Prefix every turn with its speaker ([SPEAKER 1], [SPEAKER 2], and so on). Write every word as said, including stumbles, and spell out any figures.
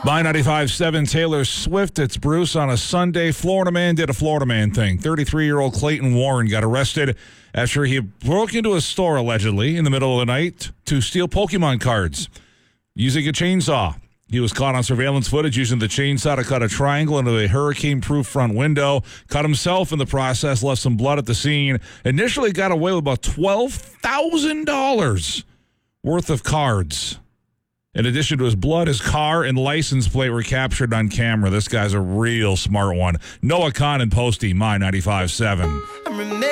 [SPEAKER 1] My ninety-five point seven Taylor Swift. It's Bruce on a Sunday. Florida man did a Florida man thing. thirty-three-year-old Clayton Warren got arrested after he broke into a store, allegedly, in the middle of the night to steal Pokemon cards using a chainsaw. He was caught on surveillance footage using the chainsaw to cut a triangle into a hurricane-proof front window. Cut himself in the process, left some blood at the scene. Initially got away with about twelve thousand dollars worth of cards. In addition to his blood, his car and license plate were captured on camera. This guy's a real smart one. Noah Kahn and Posty, My ninety-five point seven.